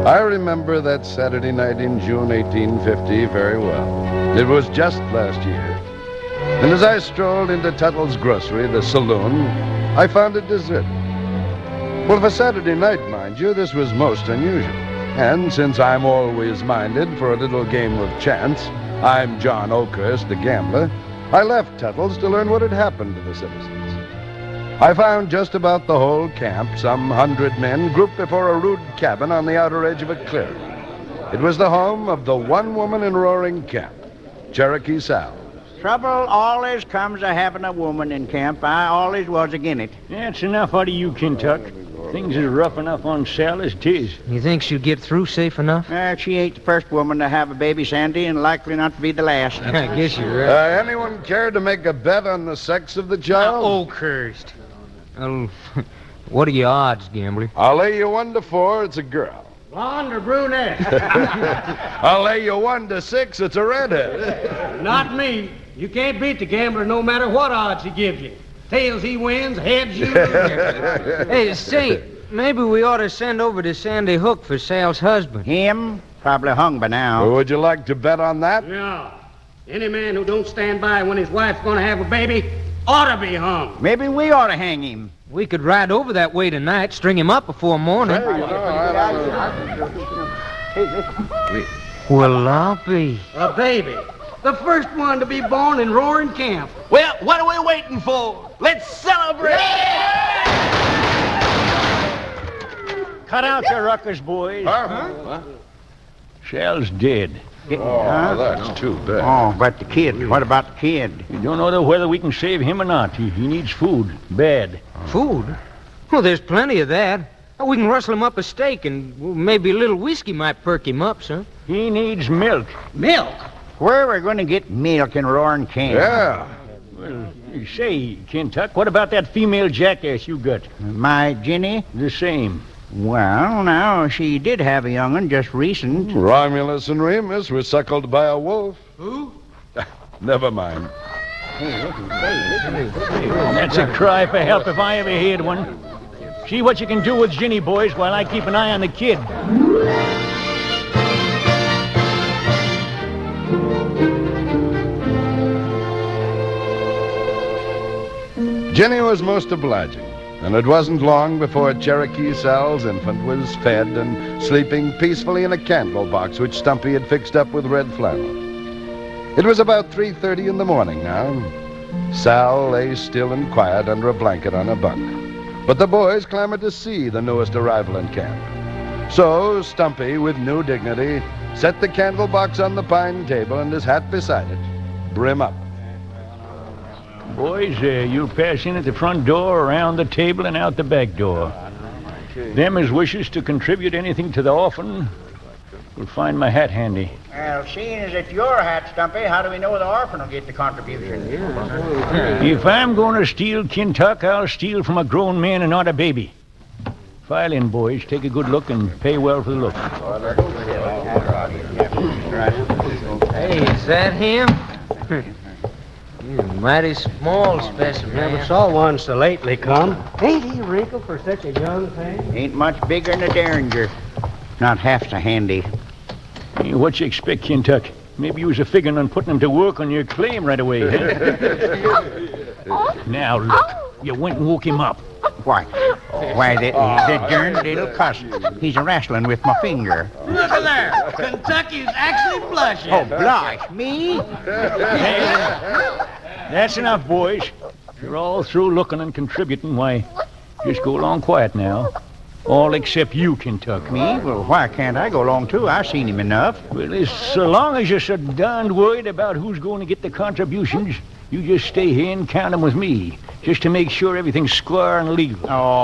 I remember that Saturday night in June 1850 very well. It was just last year. And as I strolled into Tuttle's Grocery, the saloon, I found it deserted. Well, for Saturday night, mind you, this was most unusual. And since I'm always minded for a little game of chance, I'm John Oakhurst, the gambler, I left Tuttle's to learn what had happened to the citizens. I found just about the whole camp, some 100 men, grouped before a rude cabin on the outer edge of a clearing. It was the home of the one woman in Roaring Camp, Cherokee Sal. Trouble always comes of having a woman in camp. I always was agin it. That's enough out of you, Kentuck. Things is rough enough on Sal as 'tis. You think she'll get through safe enough? She ain't the first woman to have a baby, Sandy, and likely not to be the last. I guess you're right. Anyone care to make a bet on the sex of the child? Oakhurst. What are your odds, gambler? I'll lay you 1 to 4, it's a girl. Blonde or brunette? I'll lay you 1 to 6, it's a redhead. Not me. You can't beat the gambler no matter what odds he gives you. Tails he wins, heads you lose. Hey, Saint, maybe we ought to send over to Sandy Hook for Sal's husband. Him? Probably hung by now. Well, would you like to bet on that? Yeah. Any man who don't stand by when his wife's going to have a baby ought to be hung. Maybe we ought to hang him. We could ride over that way tonight, string him up before morning. Well, I'll be. A baby. The first one to be born in Roaring Camp. Well, what are we waiting for? Let's celebrate! Cut out the ruckus, boys. Huh? Sal's dead. Oh, that's too bad. Oh, but the kid. What about the kid? We don't know whether we can save him or not. He needs food. Bad. Food? Well, there's plenty of that. We can rustle him up a steak, and maybe a little whiskey might perk him up, son. He needs milk. Milk? Where are we going to get milk in Roaring Camp? Yeah. Well, say, Kentuck, what about that female jackass you got? My Jenny? The same. Well, now, she did have a young'un just recent. Romulus and Remus were suckled by a wolf. Who? Never mind. That's a cry for help if I ever heard one. See what you can do with Ginny, boys, while I keep an eye on the kid. Jenny was most obliging, and it wasn't long before Cherokee Sal's infant was fed and sleeping peacefully in a candle box which Stumpy had fixed up with red flannel. It was about 3:30 in the morning now. Sal lay still and quiet under a blanket on a bunk. But the boys clamored to see the newest arrival in camp. So Stumpy, with new dignity, set the candle box on the pine table and his hat beside it, brim up. Boys, you'll pass in at the front door, around the table, and out the back door. Them as wishes to contribute anything to the orphan will find my hat handy. Well, seeing as it's your hat, Stumpy, how do we know the orphan will get the contribution? If I'm going to steal, Kentuck, I'll steal from a grown man and not a baby. File in, boys. Take a good look and pay well for the look. Hey, is that him? He's a mighty small specimen. Never saw one so lately come. Ain't he wrinkled for such a young thing? Ain't much bigger than a derringer. Not half so handy. Hey, what you expect, Kentuck? Maybe you was a figuring on putting him to work on your claim right away. Now, look. You went and woke him up. Why, the darn little cuss. He's a-wrestling with my finger. Look at there. Kentucky's actually blushing. Oh, blush. Me? That's enough, boys. If you're all through looking and contributing, why, just go along quiet now. All except you, Kentuck. Me? Well, why can't I go along, too? I've seen him enough. Well, so long as you're so darned worried about who's going to get the contributions, you just stay here and count them with me, just to make sure everything's square and legal. Oh.